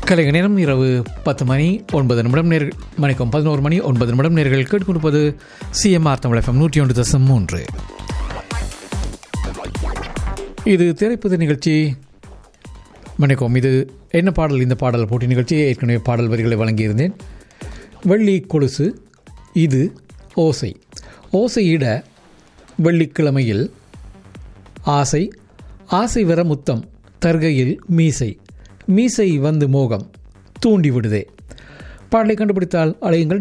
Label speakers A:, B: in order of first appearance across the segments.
A: கலைக நேரம் இரவு 10 மணி 9 நிமிடம் மணிக்கும் 11 மணி 9 நிமிடம் நேர்கள் கேட்டுக்கொண்டிருப்பது சிஎம்ஆர் தமிழ் FM 101.3. இது திரைப்பட நிகழ்ச்சி. மணிக்கும் இது என்ன பாடல்? இந்த பாடல் போட்டி நிகழ்ச்சியை ஏற்கனவே பாடல் வரிகளை வழங்கியிருந்தேன். வெள்ளி கொலுசு இது ஓசை ஓசையிட வெள்ளிக்கிழமையில் ஆசை ஆசை வர முத்தம் தர்கையில் மீசை மீசை வந்து மோகம் தூண்டி விடுதே. பாடலை கண்டுபிடித்தால் அழையுங்கள்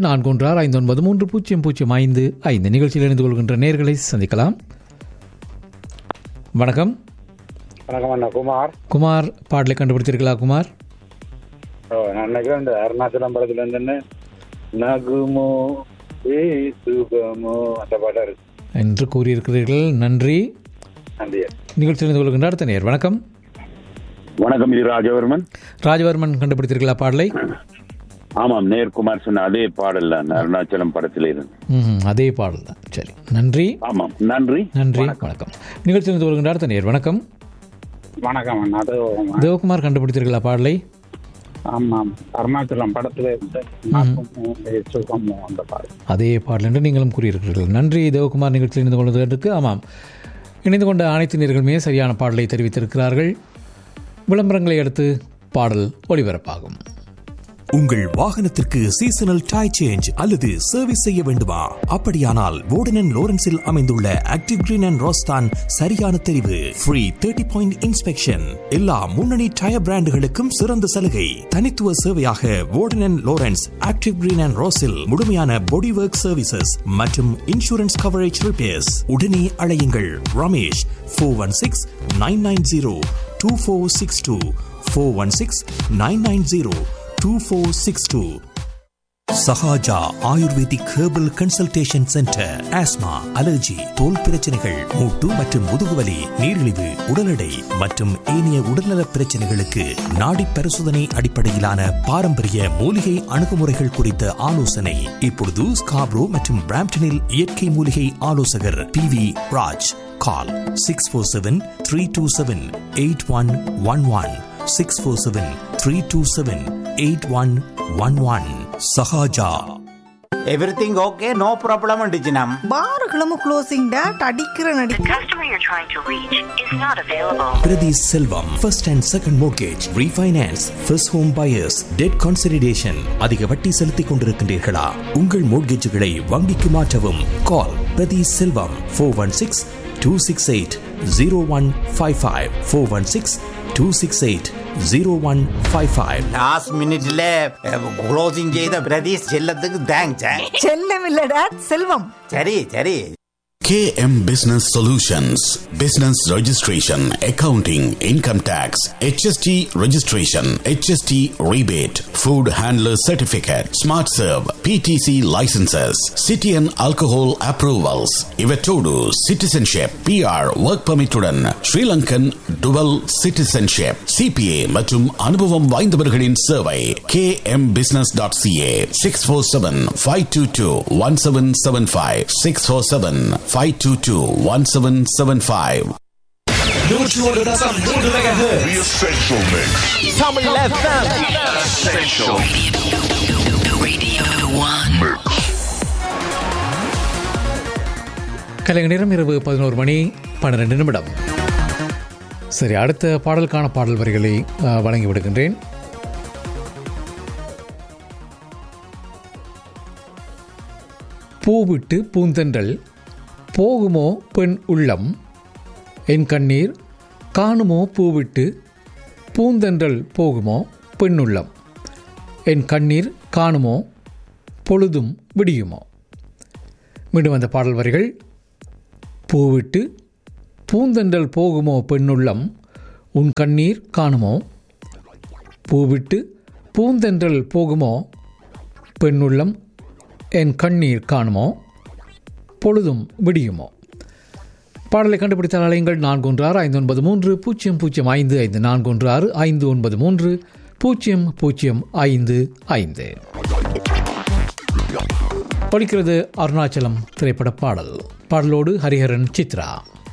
A: 41659305. நிகழ்ச்சியில் இணைந்து கொள்கின்ற நேர்களை சந்திக்கலாம். வணக்கம்.
B: வணக்கம் அண்ணா. குமார்.
A: குமார், பாடலை கண்டுபிடிச்சிருக்கலாம் குமார்?
B: நான் நினைக்கிறேன் இந்த அருணாச்சலம் படத்துல இருந்து நகுமோ ஏ சுகமோ அந்த பாடம் இருக்கு
A: என்று கூறியிருக்கிறீர்கள். நன்றி.
B: நன்றி.
A: நிகழ்ச்சியில் இணைந்து கொள்கின்ற அடுத்த நேர். வணக்கம்.
C: வணக்கம், இது ராஜவர்மன்.
A: ராஜவர்மன் கண்டுபிடித்திருக்கலாம் பாடலை?
C: ஆமாம், நேர்குமார் சொன்ன அதே பாடல் தான், அருணாச்சலம் படத்தில் இருந்து
A: அதே பாடல் தான். சரி, நன்றி.
C: ஆமாம், நன்றி
A: நன்றி. வணக்கம். நிகழ்ச்சியில் இருந்து கொள்கின்ற அடுத்த நேர். வணக்கம்.
B: வணக்கம் அண்ணா.
A: தேவகுமார் கண்டுபிடித்திருக்கலாம் பாடலை?
B: ஆமாம், அருணாச்சலம் படத்துல இருந்து சுகமோ அந்த பாடல்
A: அதே பாடல் என்று நீங்களும் கூறியிருக்கிறீர்கள். நன்றி தேவகுமார். நிகழ்ச்சியில் இணைந்து கொள்வதற்கு. ஆமாம், இணைந்து கொண்ட அனைத்து நேர்களுமே சரியான பாடலை தெரிவித்திருக்கிறார்கள். விளம்பரங்களை அடுத்து பாடல் ஒளிபரப்பாகும்.
D: உங்கள் வாகனத்திற்கு சீசனல் டை சேஞ்ச் அல்லது சர்வீஸ் செய்ய வேண்டுமா? அப்படியானால் வோர்டன் அண்ட் லோரன்ஸில் அமைந்துள்ள ஆக்டிவ் கிரீன் அண்ட் ரோஸ் தான் சரியான தெரிவு. ஃப்ரீ 30 பாயிண்ட் இன்ஸ்பெக்ஷன், எல்லா முன்னணி டயர் பிராண்டுகளுக்கும் சிறந்த சலுகை. தனித்துவ சேவையாக வோர்டன் and Lawrence active green and ரோஸில் முழுமையான பாடி ஒர்க் சர்வீசஸ் மற்றும் இன்சூரன்ஸ் கவரேஜ் ரிப்பேர்ஸ். உடனே அழையுங்கள் Ramesh 416-990-2462 416-990-2462. Sahaja ayurvedic herbal consultation centre. Asthma, allergy, தோல் பிரச்சனைகள், மூட்டு மற்றும் முதுகுவலி, நீரிழிவு, உடல் எடை மற்றும் ஏனைய உடல்நல பிரச்சனைகளுக்கு நாடி பரிசோதனை அடிப்படையிலான பாரம்பரிய மூலிகை அணுகுமுறைகள் குறித்த ஆலோசனை. இப்பொழுது ஸ்காப்ரோ மற்றும் பிராம்ப்டனில் இயற்கை மூலிகை ஆலோசகர் PV ராஜ். கால் 647-327-8111 647-327-8111. Sahaja.
E: Everything okay? No problem அண்டிச்சினம்.
F: பாருகளும் closing date அடிக்கிற நடி.
G: The customer you're trying to reach is not available.
D: பிரதி செல்வம். First and second mortgage, refinance, first home buyers, debt consolidation. அதிக வட்டி செலுத்திக் கொண்டிருக்கின்றீர்களா? உங்கள் மோட்கேஜுகளை வங்கிக்கு மாற்றவும். கால் பிரதி செல்வம் 416-268-0155 416-268-0155.
E: லாஸ்ட் மினிட்ல க்ளோசிங் செய்த பிரதீஷ் செல்லத்துக்கு தேங்க்ஸ்.
F: செல்லம் இல்ல டேட், செல்வம்.
E: சரி சரி.
H: KM Business Solutions, Business Registration, Accounting, Income Tax, HST Registration, HST Rebate, Food Handler Certificate, Smart Serve, PTC Licenses, City and Alcohol Approvals, Ivetodu, Citizenship, PR, Work Permit உடன் Sri Lankan Dual Citizenship, CPA மற்றும் அனுபவம் வாய்ந்தவர்களின் சேவை. kmbusiness.ca 647-522-1775 647-522-1775.
I: The Essential Mix.
E: Tamil FM.
I: Essential
G: Radio 1
I: Mix.
A: கலைஞர் நேரம் இரவு 11 மணி 12 நிமிடம். சரி, அடுத்த பாடலுக்கான பாடல் வரிகளை வழங்கி விடுகின்றேன். பூவிட்டு பூந்தென்றல் போகுமோ பெண் உள்ளம், என் கண்ணீர் காணுமோ பூவிட்டு பூந்தென்றல் போகுமோ பெண்ணுள்ளம், என் கண்ணீர் காணுமோ பொழுதும் விடியுமோ. மீண்டும் அந்த பாடல் வரிகள். பூவிட்டு பூந்தென்றல் போகுமோ பெண்ணுள்ளம், உன் கண்ணீர் காணுமோ, பூவிட்டு பூந்தென்றல் போகுமோ பெண்ணுள்ளம், என் கண்ணீர் காணுமோ பொழுதும் விடியுமோ. பாடலை கண்டுபிடித்தால் அலையுங்கள் 416593-0055 416593-0055. ஒலிக்கிறது அருணாச்சலம் திரைப்பட பாடல். பாடலோடு ஹரிஹரன், சித்ரா.